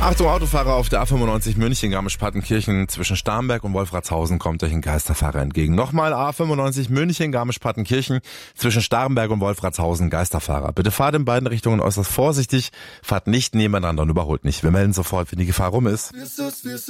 Achtung, Autofahrer auf der A95 München, Garmisch-Partenkirchen. Zwischen Starnberg und Wolfratshausen kommt euch ein Geisterfahrer entgegen. Nochmal A95 München, Garmisch-Partenkirchen. Zwischen Starnberg und Wolfratshausen Geisterfahrer. Bitte fahrt in beiden Richtungen äußerst vorsichtig. Fahrt nicht nebeneinander und überholt nicht. Wir melden sofort, wenn die Gefahr rum ist.